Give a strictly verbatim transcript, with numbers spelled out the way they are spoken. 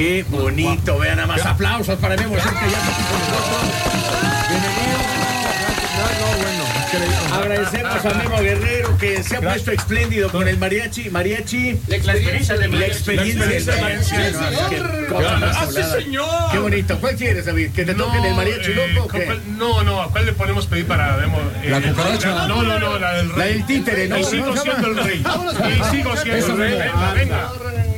Qué bonito, vean nada más. Aplausos para Memo Cerca, ya está aquí con nosotros. Bienvenido. No, no, bueno. Agradecemos a Memo Guerrero que se ha puesto espléndido con el mariachi. Mariachi. La experiencia de La experiencia de mariachi. señor. Qué bonito. ¿Cuál quieres, David? ¿Que te toquen el mariachi loco o qué? No, no. ¿A cuál le podemos pedir para Memo? La cucaracha. No, no, no. La del rey. La del títere, ¿no? Y sigo siendo el rey. Y sigo siendo el rey. Venga, venga.